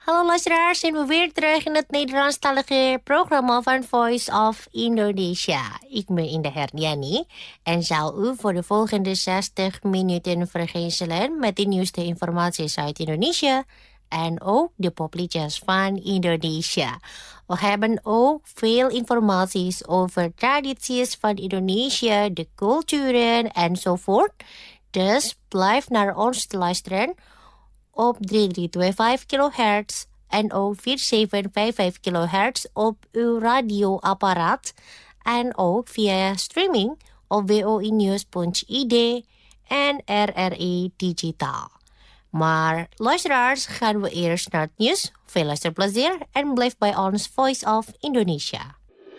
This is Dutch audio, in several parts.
Hallo luisteraars, zijn we weer terug in het Nederlandstalige programma van Voice of Indonesia. Ik ben Indah Herdiani en zal u voor de volgende 60 minuten vergezellen met de nieuwste informaties uit Indonesië en ook de popliedjes van Indonesia. We hebben ook veel informaties over tradities van Indonesië, de culturen enzovoort. Dus blijf naar ons te luisteren op 3325 kHz en ook 4755 kHz op uw radioapparaat en ook via streaming op woinews.id en RRI Digitaal. Maar luisteraars, gaan we eerst naar het nieuws. Veel luisterplezier en blijf bij ons Voice of Indonesia.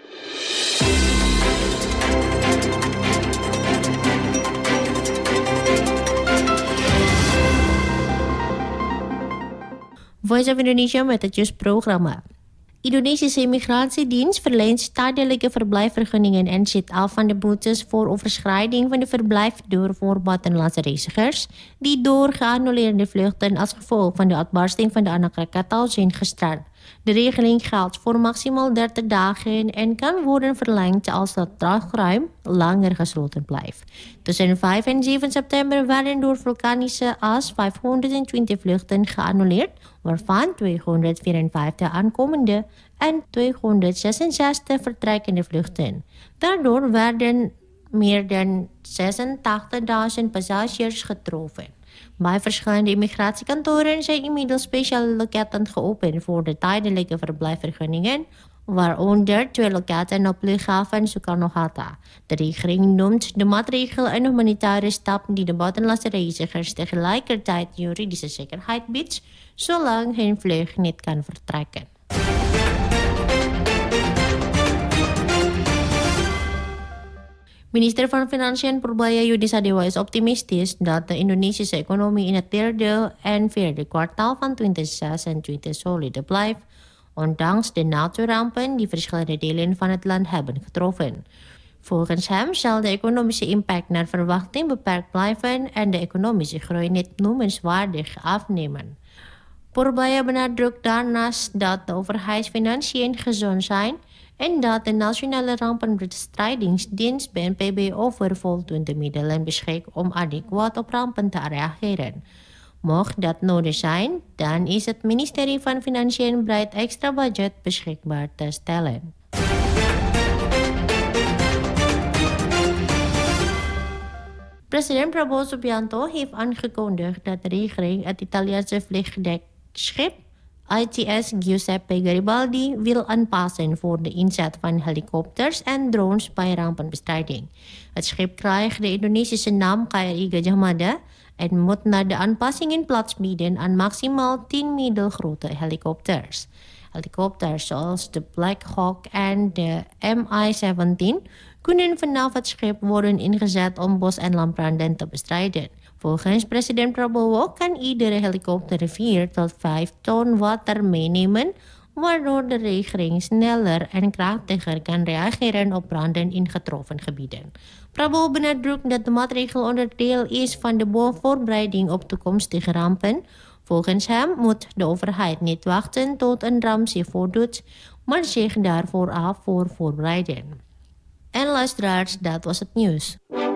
Voice of Indonesia met het nieuwsprogramma. Indonesische Immigratiedienst verleent tijdelijke verblijfvergunningen en ziet af van de boetes voor overschrijding van de verblijfduur voor buitenlandse reizigers die door geannuleerde vluchten als gevolg van de uitbarsting van de Anak Krakatau zijn gestrand. De regeling geldt voor maximaal 30 dagen en kan worden verlengd als het ruim langer gesloten blijft. Tussen 5 en 7 september werden door vulkanische as 520 vluchten geannuleerd, waarvan 254 aankomende en 266 vertrekkende vluchten. Daardoor werden meer dan 86.000 passagiers getroffen. Bij verschillende immigratiekantoren zijn inmiddels speciale loketten geopend voor de tijdelijke verblijfvergunningen, waaronder 2 loketten op luchthaven Soekarno-Hatta. De regering noemt de maatregel een humanitaire stap die de buitenlandse reizigers tegelijkertijd juridische zekerheid biedt, zolang hun vlucht niet kan vertrekken. Minister van Financiën Purbaya Yudi Sadewa is optimistisch dat de Indonesische economie in het derde en vierde kwartaal van 2026 solide blijft, ondanks de natuurrampen die verschillende delen van het land hebben getroffen. Volgens hem zal de economische impact naar verwachting beperkt blijven en de economische groei niet noemenswaardig afnemen. Purbaya benadrukt daarnaast dat de overheidsfinanciën gezond zijn en dat de Nationale Rampenbestrijdingsdienst BNPB over voldoende middelen beschikt om adequaat op rampen te reageren. Mocht dat nodig zijn, dan is het ministerie van Financiën bereid extra budget beschikbaar te stellen. President Prabowo Subianto heeft aangekondigd dat de regering het Italiaanse vliegdekschip ITS Giuseppe Garibaldi wil aanpassen voor de inzet van helikopters en drones bij rampenbestrijding. Het schip krijgt de Indonesische naam KRI Gajah Mada en moet na de aanpassingen plaats bieden aan maximaal 10 middelgrote helikopters. Helikopters zoals de Black Hawk en de Mi-17 kunnen vanaf het schip worden ingezet om bos- en landbranden te bestrijden. Volgens president Prabowo kan iedere helikopter 4 tot 5 ton water meenemen, waardoor de regering sneller en krachtiger kan reageren op branden in getroffen gebieden. Prabowo benadrukt dat de maatregel onderdeel is van de voorbereiding op toekomstige rampen. Volgens hem moet de overheid niet wachten tot een ramp zich voordoet, maar zich daarvoor voorbereiden. En luisteraars, dat was het nieuws.